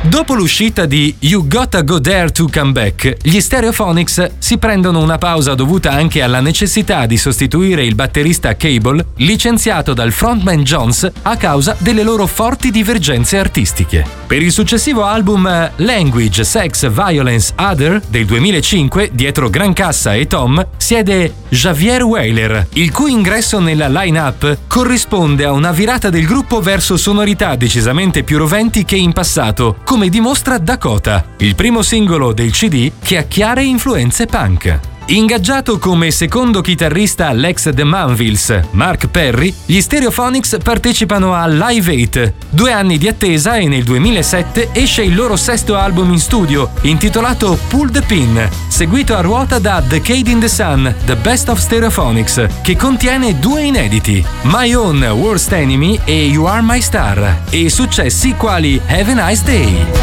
Dopo l'uscita di You Gotta Go There to Come Back, gli Stereophonics si prendono una pausa dovuta anche alla necessità di sostituire il batterista Cable, licenziato dal frontman Jones a causa delle loro forti divergenze artistiche. Per il successivo album Language, Sex, Violence, Other del 2005, dietro Gran Cassa e Tom, siede Javier Weyler, il cui ingresso nella line-up corrisponde a una virata del gruppo verso sonorità decisamente più roventi che in passato, come dimostra Dakota, il primo singolo del CD che ha chiare influenze punk. Ingaggiato come secondo chitarrista all'ex The Manvilles, Mark Perry, gli Stereophonics partecipano a Live 8. 2 anni di attesa e nel 2007 esce il loro sesto album in studio, intitolato Pull the Pin, seguito a ruota da Decade in the Sun, The Best of Stereophonics, che contiene 2 inediti, My Own Worst Enemy e You Are My Star, e successi quali Have a Nice Day.